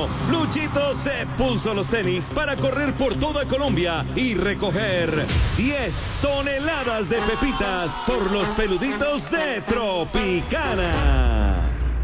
año, Luchito se puso los tenis para correr por toda Colombia y recoger 10 toneladas de pepitas por los peluditos de Tropicana.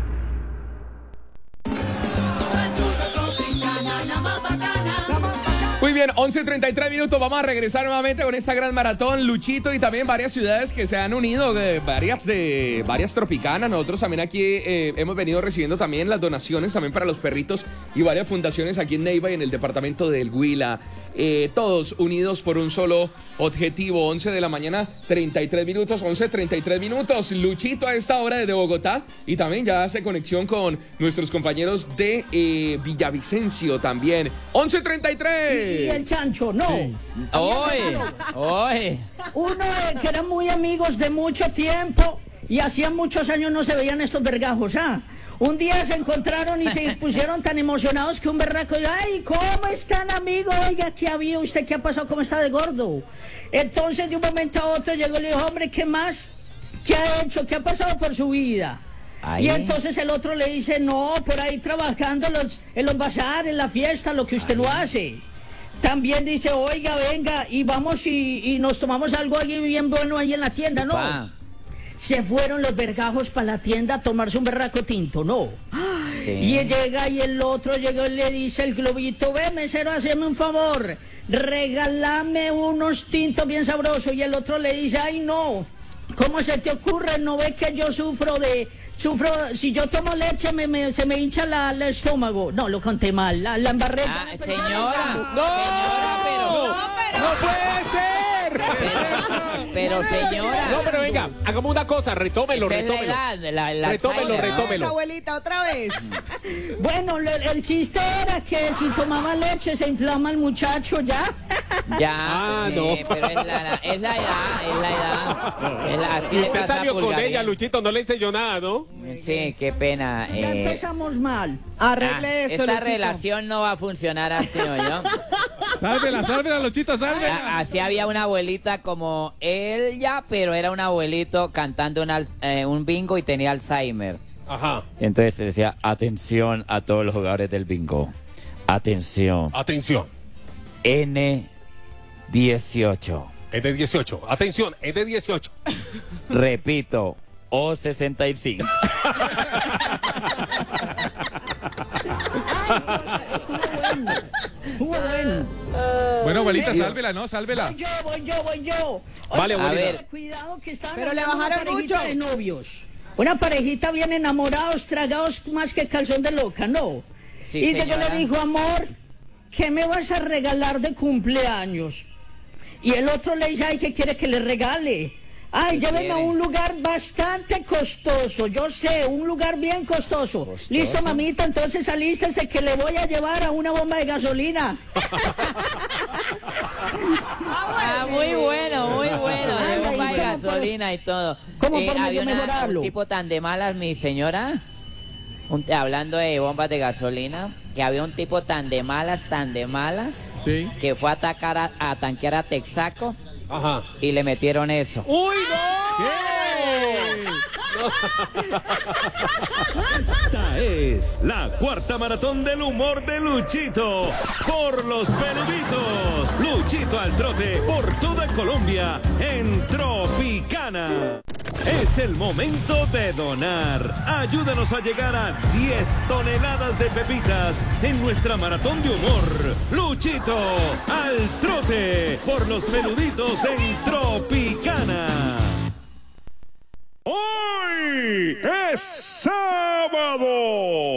Muy bien, 11:33 minutos, vamos a regresar nuevamente con esta gran maratón, Luchito, y también varias ciudades que se han unido, varias tropicanas. Nosotros también aquí hemos venido recibiendo también las donaciones también para los perritos y varias fundaciones aquí en Neiva y en el departamento del Huila. Todos unidos por un solo objetivo. 11 de la mañana, 33 minutos, 11:33 minutos. Luchito a esta hora desde Bogotá y también ya hace conexión con nuestros compañeros de Villavicencio también. 11:33. Y el chancho, no. Sí. Oye. Uno que eran muy amigos de mucho tiempo y hacía muchos años no se veían estos vergajos, ¿ah? Un día se encontraron y se pusieron tan emocionados que un berraco dijo, ay, ¿cómo están, amigo? Oiga, ¿qué había usted? ¿Qué ha pasado? ¿Cómo está de gordo? Entonces, de un momento a otro llegó y le dijo, hombre, ¿qué más? ¿Qué ha hecho? ¿Qué ha pasado por su vida? Ay. Y entonces el otro le dice, no, por ahí trabajando en los bazares, en la fiesta, lo que usted lo hace. También dice, oiga, venga, y vamos y nos tomamos algo ahí bien bueno ahí en la tienda, ¿no? Pa. Se fueron los vergajos para la tienda a tomarse un berraco tinto, ¿no? Sí. Y llega y el otro llegó y le dice el globito, ve, mesero, haceme un favor, regálame unos tintos bien sabrosos. Y el otro le dice, ay, no, ¿cómo se te ocurre? ¿No ves que yo sufro, si yo tomo leche se me hincha el estómago? No, lo conté mal, la embarré. Señora. ¡No! Señora, ¡No puede ser! pero señora. No, pero venga, hagamos una cosa, retómelo. Esa es la edad, la Retómelo. Abuelita, otra vez. Bueno, el chiste era que si tomaba leche se inflama el muchacho, ¿ya? Ya, no. pero es la edad. Así Y le usted pasa salió con vulgaridad. ella, Luchito, no le enseñó nada, ¿no? Sí, qué pena. Ya empezamos mal. Arregle esto, Esta Luchito. relación no va a funcionar así, ¿no? Sálvela, Luchito, sálvela. Así había una abuelita como ella, pero era un abuelito cantando un bingo y tenía Alzheimer. Ajá. Entonces se decía, atención a todos los jugadores del bingo. Atención. Atención. N18. Es de 18. Atención, es de 18. Repito, O65. Bueno, abuelita, sálvela, ¿no? Sálvela. Voy yo. Vale, A abuelita. ver. Cuidado que están Pero le hablando bajaron una parejita mucho. de novios. Una parejita bien enamorados, tragados más que calzón de loca, ¿no? Sí, y llegó señora. le dijo, amor, ¿qué me vas a regalar de cumpleaños? Y el otro le dice, ay, ¿qué quiere que le regale? Ay, ¿Qué lléveme a quiere? un lugar bastante costoso, yo sé, un lugar bien costoso. Listo, mamita, entonces alístese que le voy a llevar a una bomba de gasolina. Muy bueno. Ay, De bomba de ¿cómo gasolina y todo. cómo por Había medio mejorarlo? un tipo tan de malas, mi señora. Hablando de bombas de gasolina, que había un tipo tan de malas, Sí. que fue a tanquear a Texaco Ajá. y le metieron eso. ¡Uy, no! Esta es la cuarta maratón del humor de Luchito por los peluditos. Luchito al trote por toda Colombia en Tropicana. Es el momento de donar. Ayúdanos a llegar a 10 toneladas de pepitas en nuestra maratón de humor. Luchito al trote por los peluditos en Tropicana. Hoy es sábado.